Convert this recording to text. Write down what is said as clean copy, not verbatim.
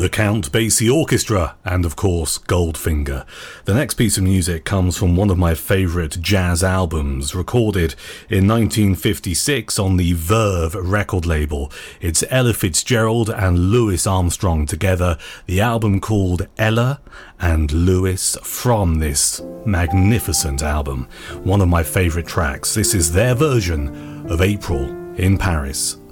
the Count Basie Orchestra, and of course Goldfinger. The next piece of music comes from one of my favourite jazz albums, recorded in 1956 on the Verve record label. It's Ella Fitzgerald and Louis Armstrong together, the album called Ella and Louis, from this magnificent album. One of my favourite tracks. This is their version of April in Paris.